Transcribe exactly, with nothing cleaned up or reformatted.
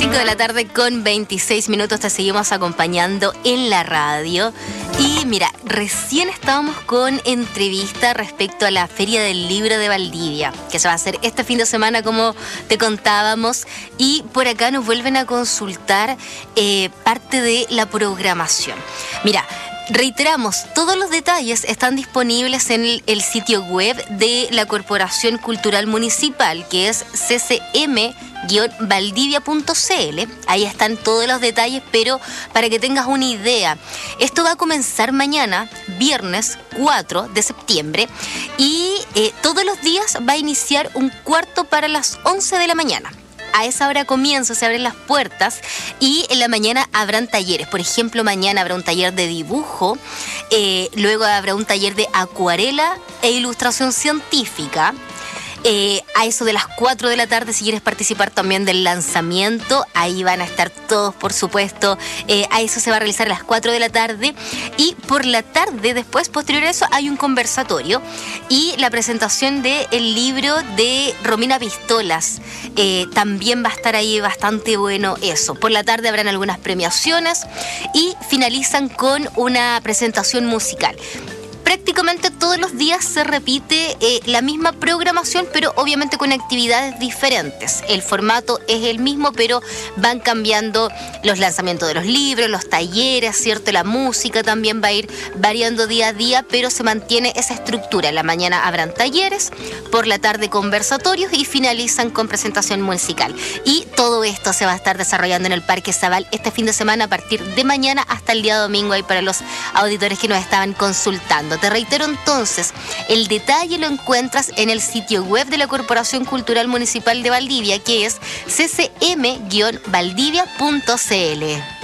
cinco de la tarde con veintiséis minutos te seguimos acompañando en la radio. Y mira, recién estábamos con entrevista respecto a la Feria del Libro de Valdivia, que se va a hacer este fin de semana, como te contábamos. Y por acá nos vuelven a consultar eh, parte de la programación. Mira, reiteramos, todos los detalles están disponibles en el, el sitio web de la Corporación Cultural Municipal, que es c c m guion valdivia punto c l. Ahí están todos los detalles, pero para que tengas una idea, esto va a comenzar mañana, viernes cuatro de septiembre, y eh, todos los días va a iniciar un cuarto para las once de la mañana. A esa hora comienza, se abren las puertas y en la mañana habrán talleres. Por ejemplo, mañana habrá un taller de dibujo, eh, luego habrá un taller de acuarela e ilustración científica. Eh, a eso de las cuatro de la tarde, si quieres participar también del lanzamiento, ahí van a estar todos, por supuesto. Eh, a eso se va a realizar a las cuatro de la tarde. Y por la tarde, después, posterior a eso, hay un conversatorio y la presentación del libro de Romina Pistolas. Eh, también va a estar ahí bastante bueno eso. Por la tarde habrán algunas premiaciones y finalizan con una presentación musical. Prácticamente todos los días se repite eh, la misma programación, pero obviamente con actividades diferentes. El formato es el mismo, pero van cambiando los lanzamientos de los libros, los talleres, ¿cierto? La música también va a ir variando día a día, pero se mantiene esa estructura. En la mañana habrán talleres, por la tarde conversatorios y finalizan con presentación musical. Y todo esto se va a estar desarrollando en el Parque Zabal este fin de semana a partir de mañana hasta el día domingo, ahí para los auditores que nos estaban consultando. Te reitero entonces, el detalle lo encuentras en el sitio web de la Corporación Cultural Municipal de Valdivia, que es c c m guion valdivia punto c l.